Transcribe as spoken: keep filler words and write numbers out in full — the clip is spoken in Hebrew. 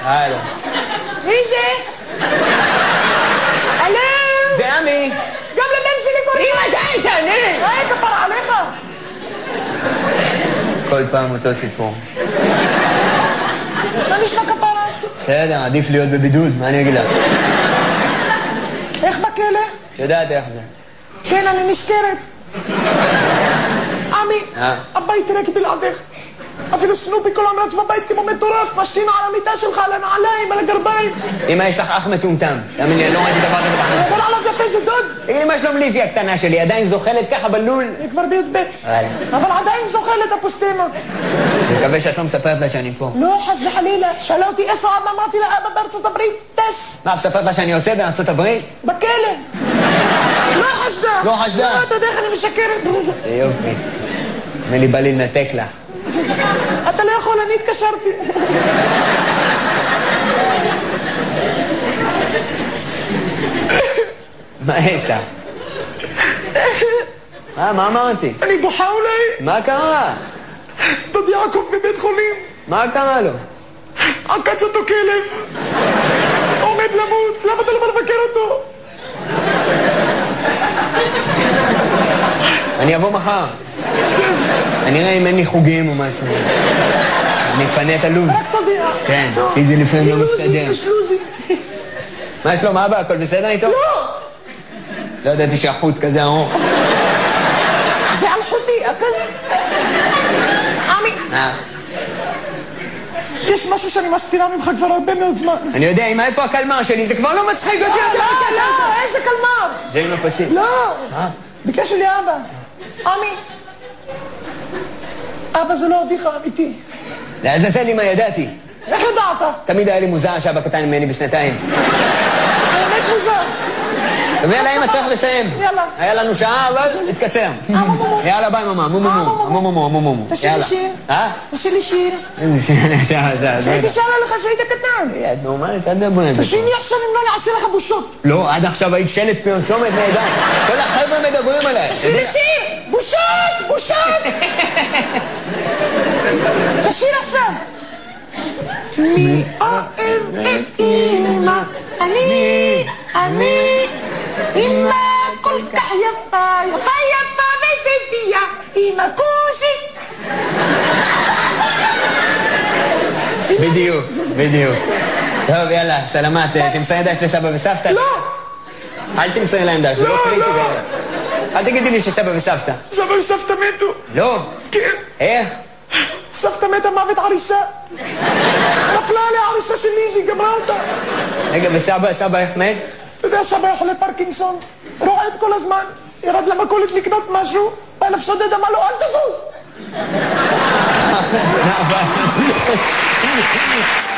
הלו. מי זה? הלו? זה עמי. גם לבן שלי קוראים. אמא, די, תעני! היי, כפרה עליך. כל פעם אותו סיפור. מה נשמע כפרה? בסדר, עדיף להיות בבידוד, מה אני אגיד לך? איך בכלא? את יודעת איך זה. כן, אני נזכרת. עמי, אה? הבית ריק בלעדך. אפילו סנופי כל היום רץ בבית כמו מטורף, משתין על המיטה שלך, על הנעליים, על הגרביים. אמא, יש לך אח מטומטם. תאמין לי, אני לא ראיתי דבר כזה בחיים. בוא עליו יפה, זה דוד. תגיד לי, מה שלום ליזי הקטנה שלי? עדיין זוחלת ככה בלול? היא כבר בי"ב. אבל עדיין זוחלת הפוסטמה. אני מקווה שאת לא מספרת לה שאני פה. לא, חס וחלילה. שאלה אותי איפה אבא, אמרתי לה, אבא בארצות הברית, טס. מה, מספרת לה שאני עושה בארצות הברית? בכלא. לא חשדה. לא חשדה? לא, אתה יודע איך אני משקרת. זה יופי. נראה לי בא לי לנתק לה. אתה לא יכול, אני התקשרתי. מה יש לך? מה, מה אמרתי? אני בוכה אולי. מה קרה? דוד יעקב בבית חולים. מה קרה לו? עקץ אותו כלב. עומד למות. למה אתה לא בא לבקר אותו? אני אבוא מחר. אני אראה אם אין לי חוגים או משהו. אני אפנה את הלו"ז. רק תודיע. כן, כי זה לפעמים לא מסתדר. יש לוזי. מה שלום, אבא? הכל בסדר איתו? לא! לא ידעתי שהחוט כזה ארוך. זה על חוטי, הכזה. עמי. אה? יש משהו שאני מסתירה ממך כבר הרבה מאוד זמן. אני יודע, אמא, איפה הקלמר שלי? זה כבר לא מצחיק אותי. לא, לא, לא, איזה קלמר? זה עם הפסים. לא. מה? ביקש לי אבא. עמי. אבא זה לא אביך אמיתי. לעזאזל אמא, ידעתי. איך ידעת? תמיד היה לי מוזר שאבא קטן ממני בשנתיים. האמת מוזר. ויאללה, אמא, צריך לסיים. יאללה. היה לנו שעה, אבל תתקצר. יאללה, ביי, ממה. מו מו מו. מו מו מו. מו מו מו. תשאיר לי שיר. אה? תשאיר לי שיר. איזה שיר? שהייתי שרה לך שהיית קטן. את נורמלית, אל תדבר על זה. תשאיר לי עכשיו אם לא נעשה לך בושות. לא, עד עכשיו היית שלט פרסומת נהדר. כל החבר'ה מדברים עליי. תשאיר לי שיר! בושות! בושות! תשאיר עכשיו. מי אוהב את אמא? אני, אני. אמא כל כך יפה, יפה יפה ויפהפייה. אמא כוסי. בדיוק, בדיוק. טוב, יאללה, סלמת, תמסרי דש לסבא וסבתא? לא. אל תמסרי להם דש, זה לא קריטי. אל תגידי לי שסבא וסבתא. סבא וסבתא מתו. לא. כן. איך? סבתא מתה מוות עריסה. נפלה עליה עריסה של ליזי, גמרה אותה. רגע, וסבא, סבא איך מת? אתה יודע, סבא היה חולה פרקינסון. רועד כל הזמן. ירד למכולת לקנות משהו. בא אליו שודד, אמר לו, אל תזוז.